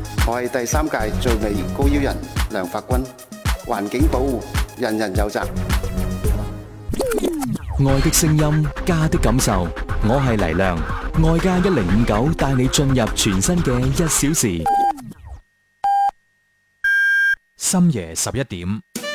我係第3屆最美高邀人梁發君，環境保護人人有責。 愛的聲音，家的感受，我係黎亮，愛家1059帶你進入全新嘅1小時。 深夜11點。